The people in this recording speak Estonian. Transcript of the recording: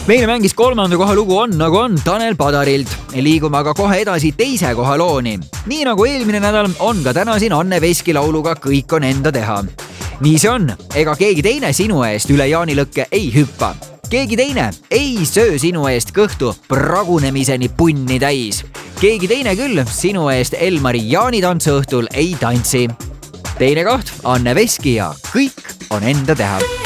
Meile mängis 3. koha lugu On nagu on Tanel Padarilt. Liigume aga kohe edasi 2. koha looni. Nii nagu eelmine nädal on ka täna siin Anne Veski lauluga Kõik on enda teha. Nii see on, ega keegi teine sinu eest üle jaanilõkke ei hüppa. Keegi teine ei söö sinu eest kõhtu pragunemiseni punni täis. Keegi teine küll sinu eest Elmari jaanitantsu õhtul ei tantsi. 2. koht Anne Veski ja Kõik on enda teha.